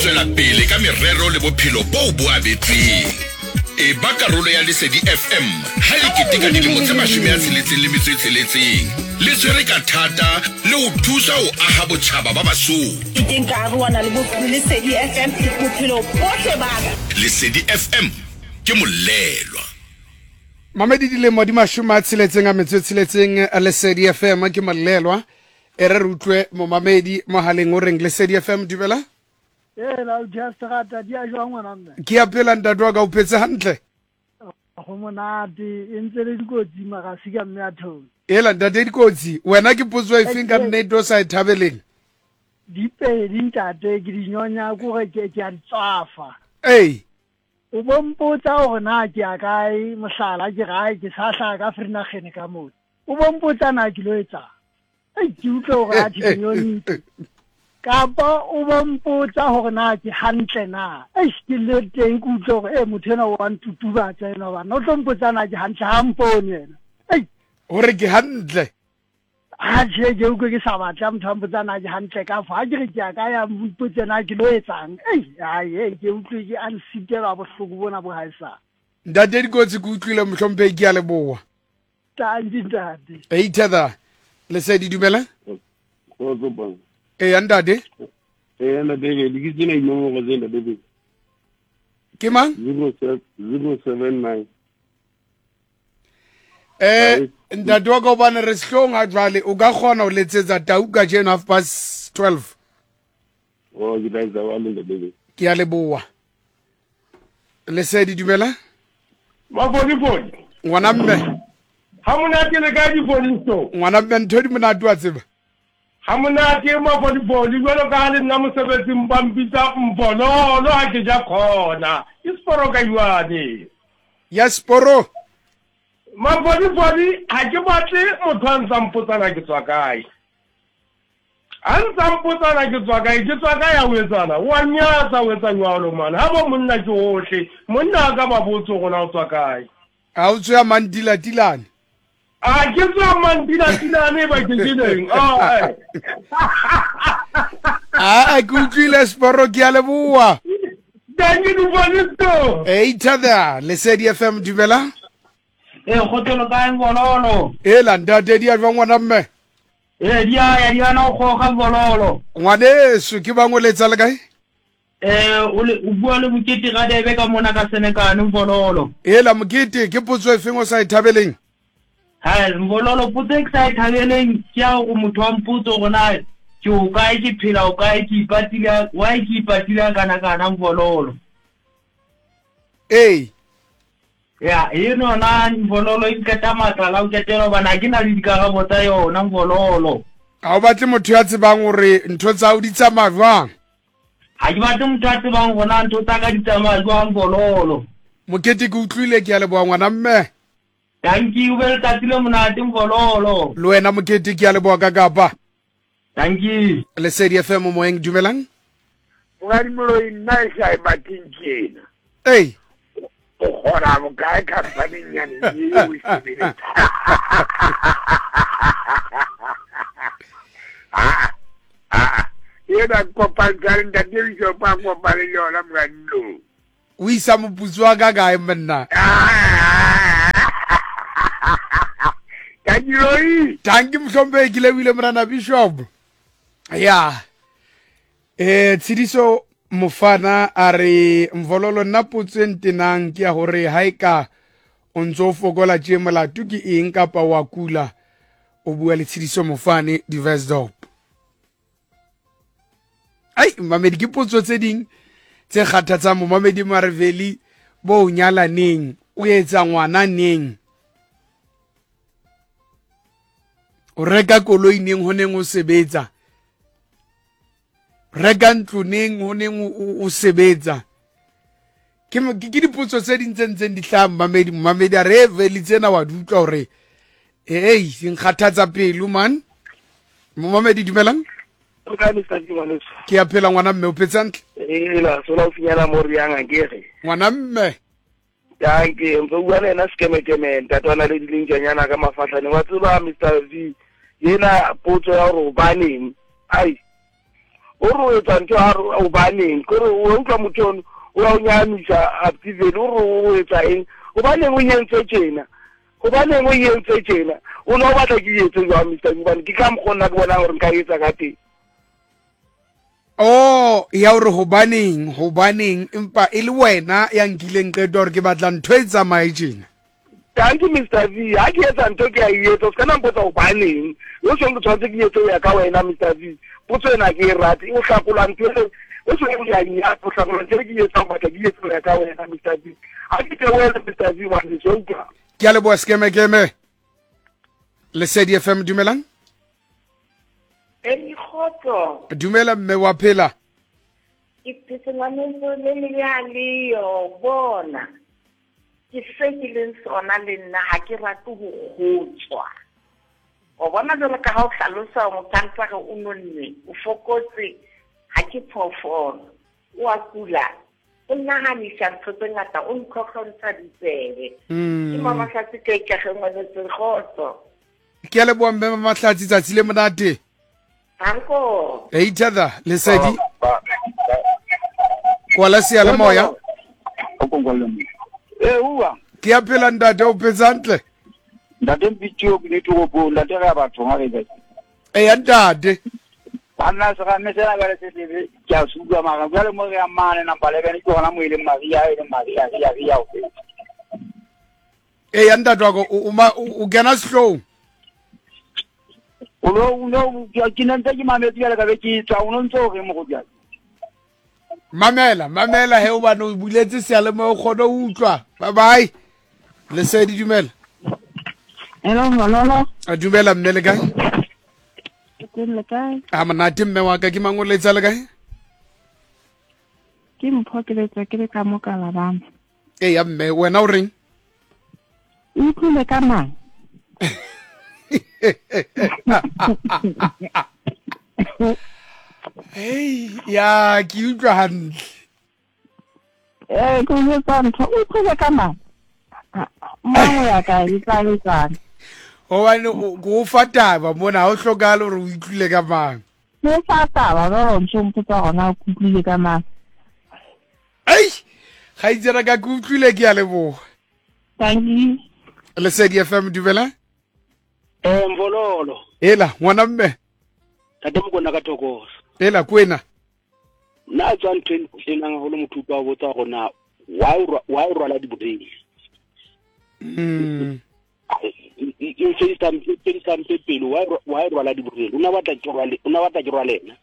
tswela pele ka merero le bophelo bo bo abetseng. E ba karolo ya Lesedi FM ha e keteka dilemo tse 66 le tshwere ka thata le ho thusa ho aha botjhaba ba Basotho. Teng ka arwana le Lesedi FM bophelo bohle ba ka. Lesedi FM ke molelwa. Mamedi dilemo di 66 a Lesedi FM ke molelwa. E re rutlwe mo mamedi mo haleng o reng Lesedi FM dumela? La just rata dia jwa ngwana nna. Ke apela ntatwa ka o phetse hantle. Go monate ntse le dikotsi mara se ka mme a thong. Ela ntate dikotsi wena ke potso e feng ka nnete o sa e thabeleng? Dipedi ntate ke dinyonya go re ke a tsafa. Ei O bompotsa hore na ke a kae mohlala ke gae ke sahla ka frina gene ka motho. O bompotsa na ke lo etsa. Ai ke utlo ga dinyoni. Kapa o bompotsa hore na ke hantle na. Ai ke le teng ke utlo gore motho ena o want to tuba tsena ba. No tlompotsa na ke hantle ha mpone yena. Ai hore ke hantle. A je ke utlwe ke sa batla motho a mpotsa na ke hantle ka fa ke re ke a ka ya mpotsa na ke lo etsang. Ai ke utlwe ke ansitela bohloko bona bo haisa. Ntate dikotsi ke utlwile mohlompe ke a leboa. Tanti ntate. Ei thada Lesedi dumela? Go go bang. E andade? Na David, ke tsena imo go zenda David. Ke mang? 079. Ntate wa go bana re sehlonga jwale o ka gona o letsetsa tau ka jeno 12:30. Oh, ke tla tsa wale David. Ke a leboa. Lesedi dumela? Mafoni. Ngwana mme. Ha monate le ka difoni sto. Ngwana mme ntho di monate wa tseba. Ha monate mafoni jwalo ka le nna mosebetsi mpampitsa mbololo ha ke ja khona. Isporo ka yuane. Ya sporo. Mafoni ha ke batle motho a ntsampotsana ke tswa kae. A ntsampotsana ke tswa kae ya o etsana. Wa nyatsa o etsa jwalo man. Ha bo monna ke hohle. Monna ka ba botso gona o tswa kae. A o tswa mandila tilane. A ke tswa mandila tilane ba ke dileng. A ke utlwile sporo ke a leboa. Dangi du bonisto. Ei thada Lesedi FM dumela? Khotelo ka ngololo. La ntate di a jwa ngwana mme. Dia na go ga ngololo. Ngwaneso ke bangwe letsa le kae? O bua le bokete ga debe ka mona ka senekane ngololo. La mokete ke potso e feng o sa e thabeleng? Ha ngololo potso e sa e thabeleng ke a go motho wa mpotso gona ke o kae ke phela o kae ke ipatila wa ke ipatila kana ngololo. Ei ya eno na ngololo e nkata matlala o ketelo bana ke na le dikarabo tsa yona ngololo. A o batle motho ya tsebang hore ntho tsa o di tsamaya jwang? Ha ke batle motho ya tsebang gona ntho tsa ka di tsamaya jwang ngololo. Mokete ke utlwile ke a leboa ngwana mme. Thank you well tatile monate ngololo. Le wena mokete ke a leboa ka kapa. Thank you. Lesedi FM mo eng dumelang? Ngari molo ina sa batinjena. Ei Ora mo kae company nyani yiwi sibile. Yena kopangari ndadiri so pa ko bale yona mgando. o isa moputso wa ka kae monna? Tanjiroi. Tanki mhlompe ke lebile morana Bishop. Ya. Tsidiso Mofana a re mvololo nna potso ntenang ke ya hore haika o ntso fokola tje molato ke eng kapa wa kula o bua le Tsidiso Mofane Diversdorp. Ai mamedi ke potso tse ding tse kgathatsa mo mamedi Marveli bo nyala neng o etsa ngwana neng o reka koloi neng ho neng o sebetsa reka ntlo neng ho neng o sebetsa ke dipotso tse ding tse di hlamba mamedi a re veli tsena wa di utlwa hore hey nkgathatsa pelo man mamedi dumelang O ka ni tsanti ngwana. ke a phela ngwana mme o petsantle La sola o finyana mo rianga ngere. ngwana mme Ya ke mpo bua le na skemekeme ntatwana le dilinganyana ka mafatlane wa tseba Mr V yena potso ya hore ba neng ai o re o etsa ntho o baneng kore o utlwa motho ono o a o nyamisa actively o re o etsa eng o baneng o yentse tjena o baneng o yentse tjena o no batla ke etse jwa Mr. Ngubane ke ka mkhona ke bona gore nka etsa ka teng oh ya hore hobaneng empa e le wena ya nkileng qeto hore ke batla ntho e tsamaye tjena Thank you Mr. V ha ke etsa ntho ke a etsa o kana mpotsa o baneng o song tshwantse ke etse ya ka wena Mr. V potso ena ke rate o hlakola ntho o song o ya nya o hlakola ntho ke etsa batla ke etse ya ka wena Mr. V ha ke te wena Mr. V wa ditsoka ke a le boa skeme Lesedi FM dumelang Eni khotso dumela mme wa phela ipitsenganelo le ya leo bona ke sekileng sona le nna ha ke rate go gotswa o bona jalo ka ha o hlalosa mo tantsa ga o nonne o fokotse ha ke phofolo o a kula o nahanisha ntho tse ngata o nkgotlontsha ditsebe ke mama sa se ke ke ngwane tse khotso ke a le boa mme Mahlatsi tsatsi le monate Anko either Lesedi kwala sia le moya uwa ke a phela ntate o petsantle ndate mpitio ke netlo go ndate ga batho ga re ya ntate bana se ga mesela ba le tebe ke a suga maga ba le mo ga mane na bale bene ke gona mo ile Maria ya o ya ntate wa go o kena slow uno ke nna ke mametse ya ka be ke tsa uno ntse o re mo go ja mamela he o bana o buletse sia le mo kgono o utlwa bye bye Lesedi dumela Hello, Manolo. a dumela mme le kae Ke le kae? a monate mme wa ka ke mangoletsa le kae Ke mpho ke letsa ke le ka mo ka labana. ya mme wena o reng O tlile ka mang? hey ya ke utlwa hantle Ke letsa ntho o tlile ka mang? Mang ya ka e tla etsang? hobane go fa taba mona ha o hlokale hore o itlile ka mang Ne sa taba ba ntse mpotsa gona o tlile ka mang? ai ga itsera ka ke utlwile ke a leboga Thank you. Lesedi FM dumela mvololo ela ngwana mme tate mo kona ka tokosa ela kwena na tswa ntwe tlena go le mothupa o botsa gona wa o rwala diboteng e se istampe pelo wa rwala diboteng una batla ke rwalena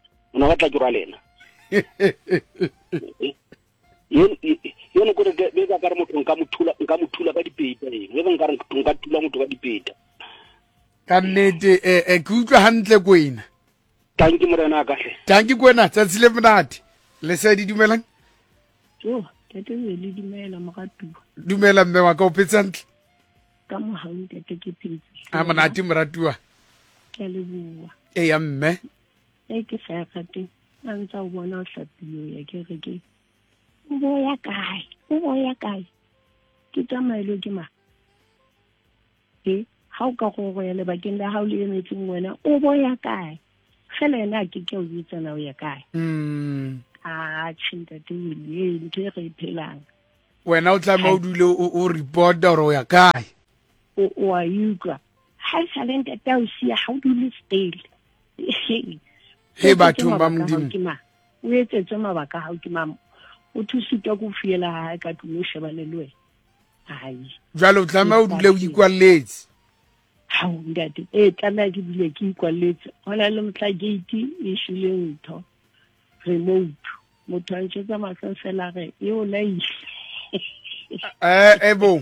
yone kore be ka re motho nka mothula ka dipeta be nka re nka thula motho ka dipeta ka nnete ke utlwa hantle kwena tanki morena ka hle tanki kwena tsatsi le monate Lesedi dumelang Jo, ke te le dimela mogatu. dumela mme wa ka o petsantle Ka mo ha o ke phetse. a monate moratuwa Ke le bua. ya mme Ke sa gate. A ntse o bona o hlapile ya ke re ke. O boya kae? Ke tsamaile ke ma. Ha o ka go ya le bakeng la ha o le emetseng wena o boya kae? Fela ena ke o itsana o ya kae? Chinta te le ntse re phelang. wena o tlama o dule o report hore o ya kae O a utlwa. Ha salente ta o sia ha o dule still. he bathong ba modimo O etsetse mabaka ha o ke mama. O thusitwa go fiela ha ka tumo shebane le wena. Hai. jwale o tlama o dule o ikwalletse Ha o ndate tla ke bile ke ikwalletse hona le motla gate e shile ntho remote motho a ntsetsa matla fela re e o laile bo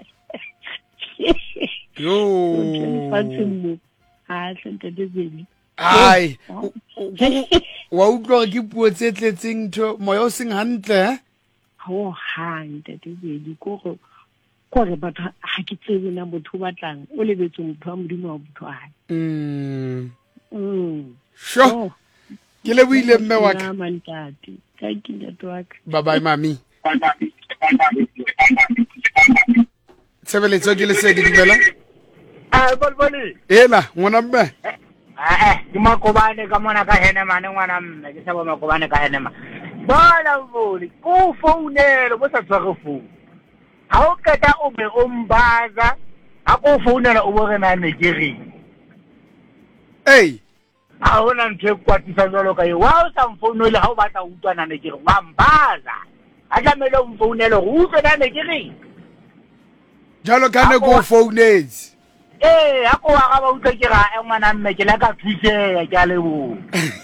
yo fatsimmo ha tlente de bele ai wa utlwa ke puo tse tletseng ntho moya o seng hantle ho hande de bele gore batho ha ke tsebe na motho batlang o lebetse motho wa modimo wa botho hae sho ke le buile mme wa ka mantate ka ke network bye bye mami tshebeletso ke Lesedi dumela bolboli ela ngwana mme Ke Makobane ka mona ka Henemane ngwana mme ke sabo Makobane ka Henema. Bona voli ko founela bo sa tswa phone. Ha o keta o be o mbaza a ko founela o bo re na ne ke re. Hey. Ha ona ntwe kwatisa jalo ka yo. Wa o sa mfounela ha o batla o utlwana ne ke re wa mbaza. A tlamelo mfounela go utlwa na ne ke re. Jalo ka ne go founetse. Ha ko wa ga ba utlwa ke ga ngwana mme ke la ka thuseya ke a lebo.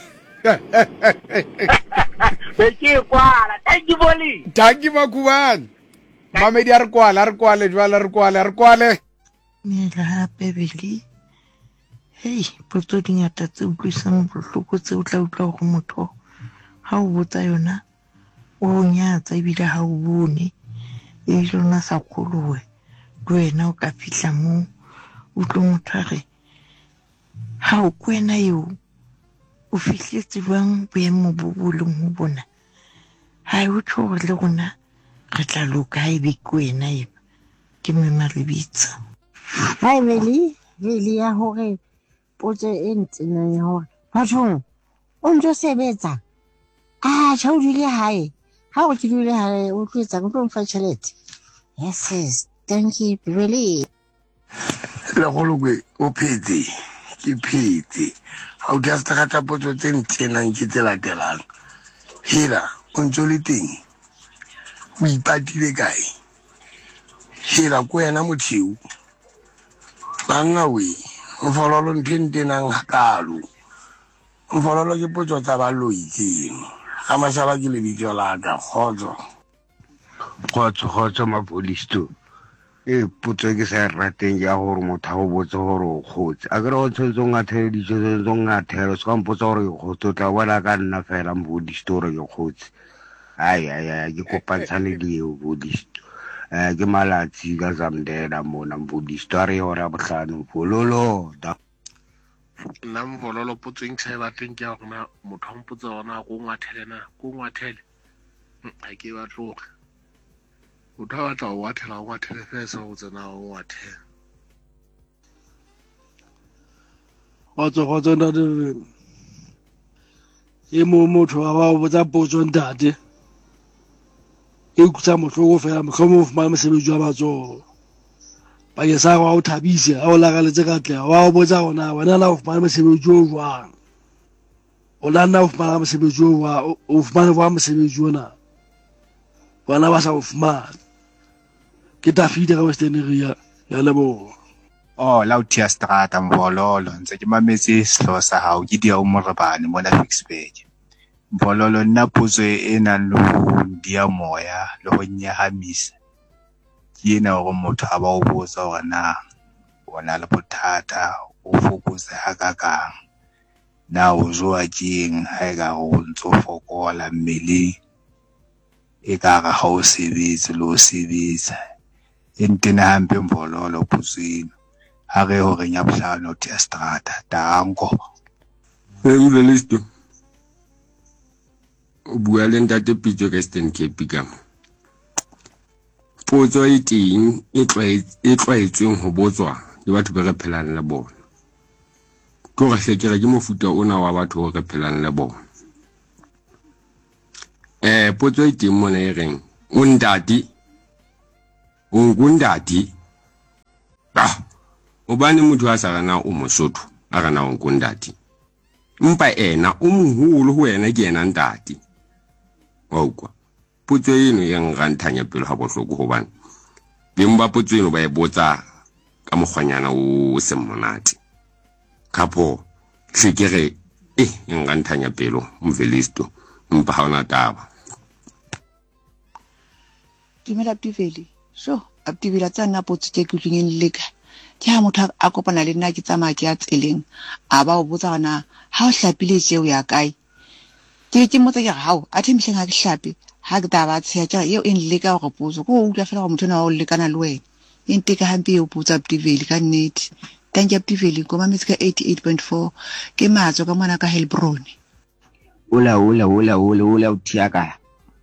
Ke kwala thank you Boli. Thank you Makubane. Mamedi a re kwale jwale re kwale. Mela hape Beli. Hey, potso dingata tse utlwisang bohloko tse o tla utlwa go motho ha o botsa yona o nyatsa ebile ha o bone e lona sa kholowe le wena o ka fihla mo o tlo motho a re ha o kwena yo o fihletse jwang boemo bo boleng ho bona ha o tsho gore le gona re tla loka ha ebe kwena eba ke mema lebitsa hai Beli ya hore potso e ntseng ya hore bathong o ntse sebetsa cha o dile hae ha o dile hae o tlotsa go tlo mfa tšhelete yes thank you Beli la go lwe o phetse ke phetse ha o just rata potso tse ntsenang ke tse latelang hela o ntse le teng o ipatile kae hela ko yena motheu banga we mfololo nthentenang hakalo mfololo ke potso tsa baloitseng ga mashala ke lebitso la ka khotso mapolisto potso ke sa rateng ya gore motho a go botse gore o kgotse a kere go tshwanetse o ngathele dijo tse o ngathele se ka mpotsa gore ke kgotse o tla bona ka nna fela mpolisto gore ke kgotse ai ke kopantshane le eo mpolisto ke malatsi ka zamdela mona mpolisto a re gore a bohlano mfololo nna mfololo potso eng sa e batleng ke ya gona motho a mpotsa gona ko ngwathele ga ke batloga motho a batla go ngwathele fesa go tsena go ngwathele kgotso ntate e motho a ba o botsa potso ntate e kutsa mohloko fela mohlomong o fumane mosebetsi wa matsoho bakeng sa go a o thabise a o lakaletse ka tleha wa o botsa gona wena na o fumane mosebetsi o jwang o nna o fumana mosebetsi o fumane wa mosebetsi ona bona ba sa o fumana ke Tafita ka Western area ya leboha la o tia strata mbololo ntse ke mametse sehlo sa hao ke dia o morebane mona Fixburg mbololo nna potso e nang le dia moya le go nyahamisa ke ena go motho a ba o botsa gore na bona le bothata o fokotse hakakang na o joa keng ha e ka go ntso fokola mmele e ka ga ha o sebetse le o sebetsa e ntena hampe mbololo putsweng ha re hore nya bohlano tia strata tango Mvelisto o bua le ntate Pitso ka Eastern Cape ka potso e teng e tlwaetsweng ho botswa ke batho ba re phelang le bona go ga hlekela ke mofuta ona wa batho ba re phelang le bona potso e teng mona e reng o ngundati o bane motho a sa rana o mosotho a rana o ngundati mpa ena o moholo ho ena ke ena ntati wa ukwa potso eno e nganthanya pelo ha bohloko hobane beng ba potso eno ba e botsa ka mogwanyana o semonate kapo hlekere e nganthanya pelo Mvelisto mpa ha ona taba Dumela Abdiveli so Abdivela tsana potso ke kutlweng le ka ke ha motho a kopana le nna ke tsamaya ke a tseleng a ba o botsa gona ha o hlapile tseo ya kae ke motse ke hao a themhleng ha ke hlape ha ke taba tsheya tja eo en le ka go potso go utlwa fela go motho na o le kana le wena e nteka hampe o potsa Abdiveli ka nnete thank you Abdiveli go mametsi ka 88.4 ke matso ka mona ka Helbron ola o thiaka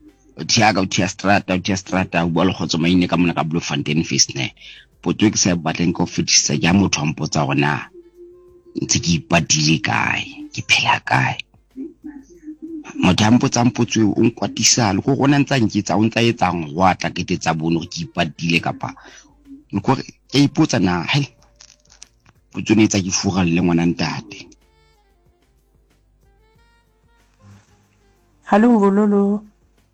strata o bua le khotso maine ka mona ka Bloemfontein Feesne potso ke sa batleng go fetisa ja motho a mpotsa gona ntse ke ipatile kae ke phela kae motho a mpotsang potso eo o nkwatisa le go rona ntsa nketsa o ntsa etsang go atla kete tsa bone gore ke ipatile kapa le gore ke ipotsa na hai potso ne tsa ke furalle ngwana ntate. Hallo Vololo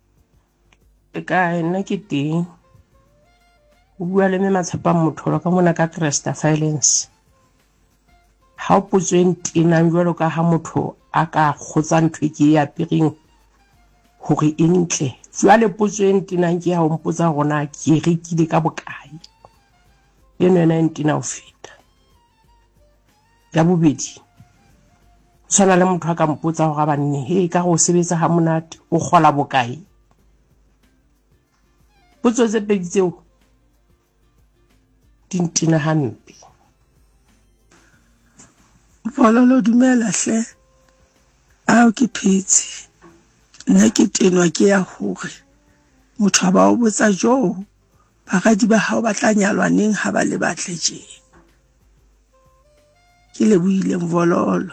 ka nna ke teng o bua le me Matshepa Motholo ka mona ka Cresta Violence ha o potso entenang jwalo ka ha motho a ka khotsa ntwe ke ya piring hore e ntle jwale potso entenang ke ha o mpotsa rona ke rekile ka bokae eno ena entina o feta ya bobedi tshwana le motho a ka mpotsa hore ba nne he ka go sebetsa ha monate o kgola bokae potso tse pedi tseo dintina hampe. Vololo dumela hle ao ke phetse nna ke tenwa ke ya hore motho ba o botsa jo bagadi ba hao ba tla nyalwa neng ha ba le batle je ke le buile Vololo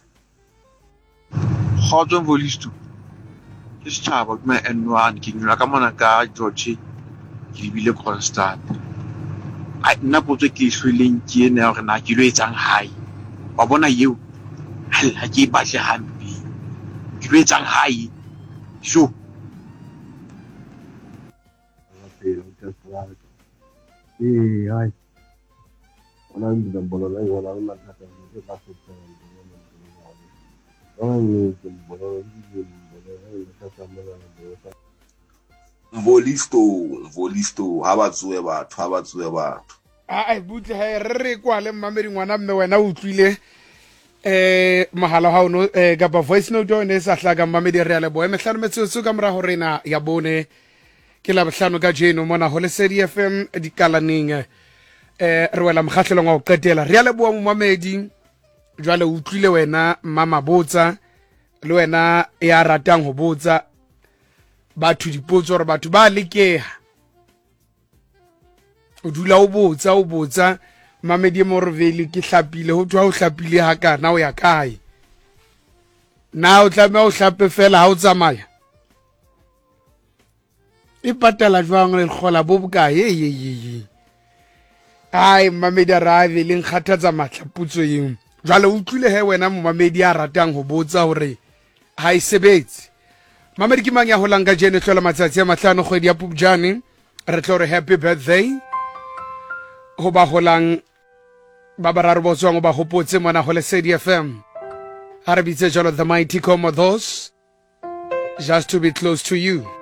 Kgotso Volisto ke setjhaba ke ma N1 ke nna ka mona ka George ke lebile Constant a nna potso ke hlweleng ke ena hore na ke lo etsang hae wa bona eo ha ke batle hampe ke lo etsang hae so hai ona ndio mbolo la wala una kata ndio basi Volisto ha ba tsoe batho ai butle ha re kwa le mmamedi ngwana mme wena o tlile mahala ha ono ka ba voice note one sa hlaga mmamedi re ale boe mehlano metsotso ka mora hore na ya bone ke la bohlano ka jeno mona ho le Lesedi FM dikalaning re wela mkgahlelo wa go qetela re ale boa mmamedi jwale o tlile wena mama botsa le wena ya ratang ho botsa batho dipotso re batho ba lekeha o dula o botsa Mamedi Morveli ke hlapile ho twa o hlapile ha kana o ya kae na o tlameha o hlape fela ha o tsamaya e patala jwang le khola bo bokae ai Mamedi Arabe le nkgathatsa matla putso eng jwale o tlile he wena Mamedi a ratang ho botsa hore ha e sebetse Mamedi ke mang ya holang ka jene hlola matsatsi a mahlano kgwedi ya Phupjane re tlo re happy birthday ho ba holang ba bararo botswang o ba hopotse mona ho Lesedi FM ha re bitse jalo the mighty Commodores just to be close to you.